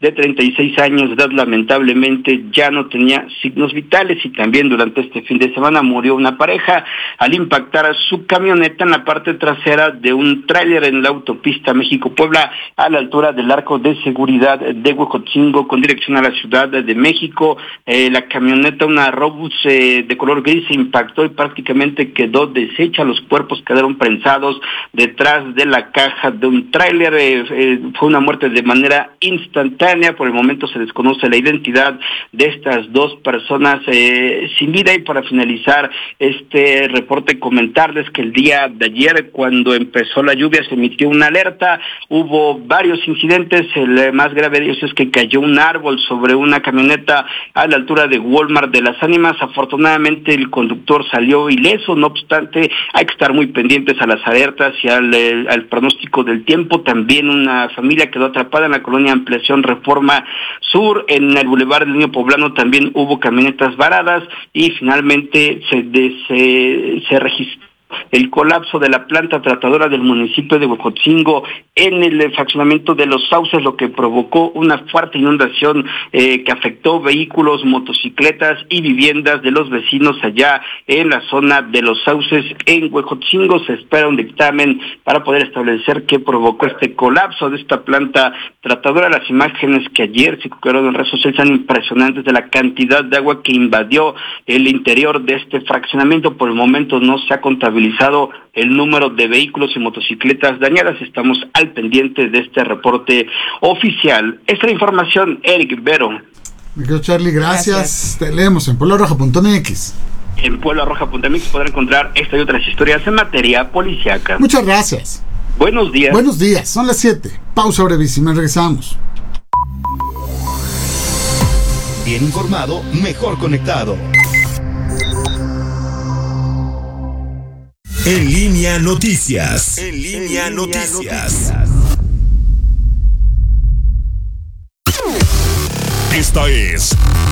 de 36 años de edad, lamentablemente ya no tenía signos vitales. Y también durante este fin de semana murió una pareja al impactar a su camioneta en la parte trasera de un tráiler en la autopista México-Puebla, a la altura del arco de seguridad de Huejotzingo con dirección a la Ciudad de México. La camioneta, una Robus de color gris, se impactó y prácticamente quedó deshecha. Los cuerpos quedaron prensados detrás de la caja de un tráiler. Fue una muerte de manera instantánea. Por el momento se desconoce la identidad de estas dos personas sin vida. Y para finalizar este reporte, comentarles que el día de ayer, cuando empezó la lluvia, se emitió una alerta. Hubo varios incidentes. El más grave de ellos es que cayó un árbol sobre una camioneta a la altura de Walmart de Las Ánimas. Afortunadamente el conductor salió ileso. No obstante, hay que estar muy pendientes a las alertas y al pronóstico del tiempo. También una familia quedó atrapada en la colonia Ampliación Reforma Sur, en el Boulevard del Niño Poblano. También hubo camionetas varadas y finalmente se registró el colapso de la planta tratadora del municipio de Huejotzingo en el fraccionamiento de Los Sauces, lo que provocó una fuerte inundación que afectó vehículos, motocicletas y viviendas de los vecinos allá en la zona de Los Sauces en Huejotzingo. Se espera un dictamen para poder establecer qué provocó este colapso de esta planta tratadora. Las imágenes que ayer circularon en redes sociales son impresionantes de la cantidad de agua que invadió el interior de este fraccionamiento. Por el momento no se ha contabilizado el número de vehículos y motocicletas dañadas. Estamos al pendiente de este reporte oficial. Esta es la información, Eric Vero. Mi querido Charlie, gracias. Te leemos en pueblaroja.mx. En pueblaroja.mx podrá encontrar esta y otras historias en materia policíaca. Muchas gracias. Buenos días. Buenos días, son las 7. Pausa brevísima, regresamos. Bien informado, mejor conectado. En línea noticias. En línea noticias. Esta es